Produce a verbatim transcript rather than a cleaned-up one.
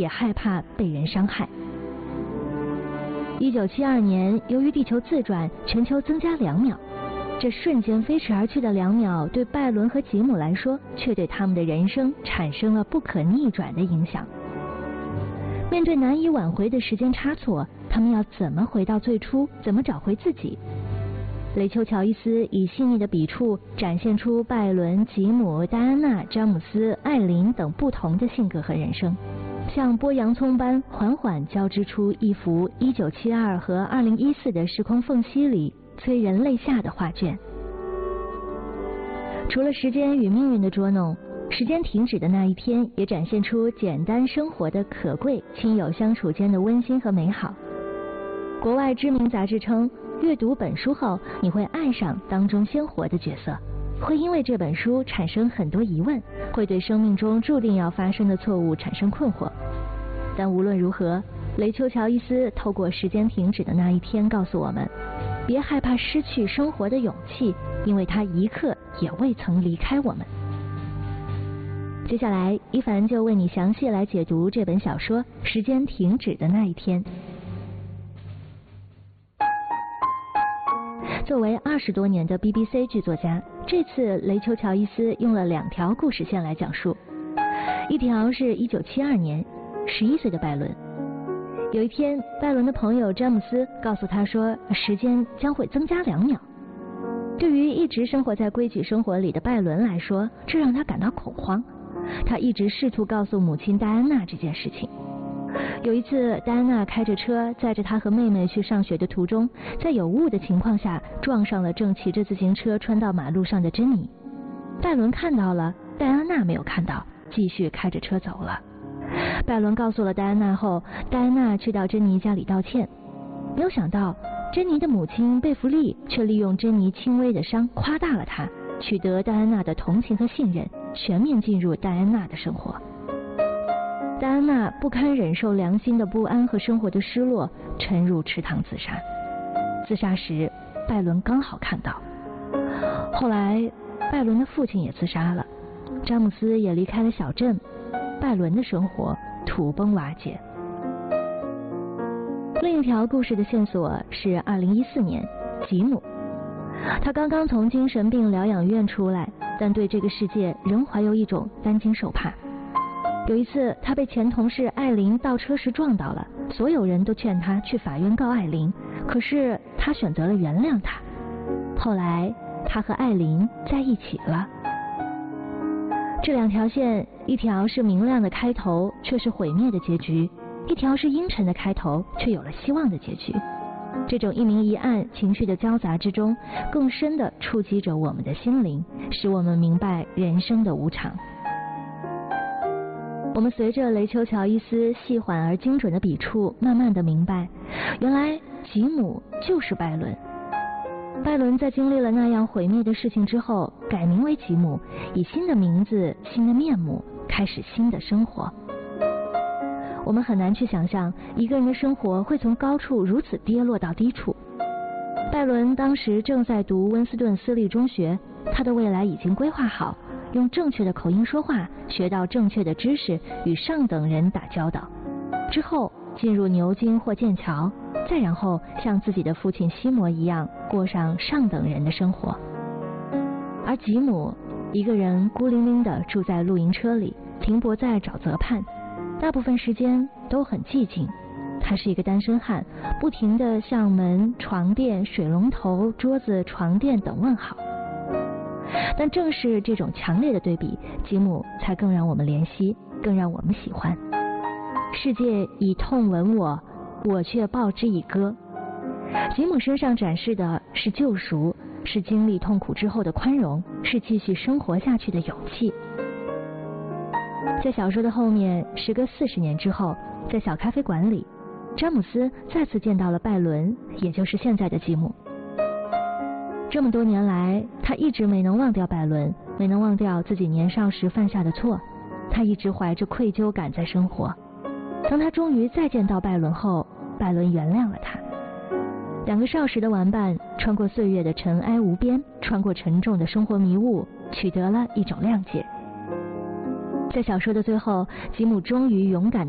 也害怕被人伤害。一九七二年，由于地球自转，全球增加两秒，这瞬间飞驰而去的两秒，对拜伦和吉姆来说，却对他们的人生产生了不可逆转的影响。面对难以挽回的时间差错，他们要怎么回到最初？怎么找回自己？雷丘·乔伊斯以细腻的笔触展现出拜伦、吉姆、戴安娜、詹姆斯、艾琳等不同的性格和人生，像剥洋葱般缓缓交织出一幅一九七二和二零一四的时空缝隙里催人泪下的画卷。除了时间与命运的捉弄，时间停止的那一天也展现出简单生活的可贵，亲友相处间的温馨和美好。国外知名杂志称，阅读本书后，你会爱上当中鲜活的角色，会因为这本书产生很多疑问，会对生命中注定要发生的错误产生困惑。但无论如何，雷丘·乔伊斯透过时间停止的那一天告诉我们，别害怕失去生活的勇气，因为他一刻也未曾离开我们。接下来，一凡就为你详细来解读这本小说《时间停止的那一天》。作为二十多年的 B B C 剧作家，这次雷丘·乔伊斯用了两条故事线来讲述。一条是一九七二年，十一岁的拜伦。有一天，拜伦的朋友詹姆斯告诉他说，时间将会增加两秒。对于一直生活在规矩生活里的拜伦来说，这让他感到恐慌。他一直试图告诉母亲戴安娜这件事情。有一次，戴安娜开着车载着她和妹妹去上学的途中，在有雾的情况下撞上了正骑着自行车穿到马路上的珍妮。拜伦看到了，戴安娜没有看到，继续开着车走了。拜伦告诉了戴安娜后，戴安娜去到珍妮家里道歉。没有想到，珍妮的母亲贝弗利却利用珍妮轻微的伤夸大了她，取得戴安娜的同情和信任，全面进入戴安娜的生活。戴安娜不堪忍受良心的不安和生活的失落，沉入池塘自杀。自杀时，拜伦刚好看到。后来，拜伦的父亲也自杀了，詹姆斯也离开了小镇，拜伦的生活土崩瓦解。另一条故事的线索是二零一四年，吉姆。他刚刚从精神病疗养院出来，但对这个世界仍怀有一种担惊受怕。有一次，他被前同事艾琳倒车时撞到了，所有人都劝他去法院告艾琳，可是他选择了原谅他。后来，他和艾琳在一起了。这两条线，一条是明亮的开头，却是毁灭的结局；一条是阴沉的开头，却有了希望的结局。这种一明一暗情绪的交杂之中，更深地触及着我们的心灵，使我们明白人生的无常。我们随着雷丘·乔伊斯细缓而精准的笔触，慢慢地明白，原来吉姆就是拜伦。拜伦在经历了那样毁灭的事情之后，改名为吉姆，以新的名字、新的面目，开始新的生活。我们很难去想象一个人的生活会从高处如此跌落到低处。拜伦当时正在读温斯顿私立中学，他的未来已经规划好，用正确的口音说话，学到正确的知识，与上等人打交道，之后进入牛津或剑桥，再然后像自己的父亲西摩一样过上上等人的生活。而吉姆一个人孤零零地住在露营车里，停泊在沼泽畔，大部分时间都很寂静。他是一个单身汉，不停地向门、床垫、水龙头、桌子、床垫等问好。但正是这种强烈的对比，吉姆才更让我们怜惜，更让我们喜欢。世界以痛吻我，我却报之以歌。吉姆身上展示的是救赎，是经历痛苦之后的宽容，是继续生活下去的勇气。在小说的后面，时隔四十年之后，在小咖啡馆里，詹姆斯再次见到了拜伦，也就是现在的吉姆。这么多年来，他一直没能忘掉拜伦，没能忘掉自己年少时犯下的错，他一直怀着愧疚感在生活。当他终于再见到拜伦后，拜伦原谅了他。两个少时的玩伴，穿过岁月的尘埃无边，穿过沉重的生活迷雾，取得了一种谅解。在小说的最后，吉姆终于勇敢地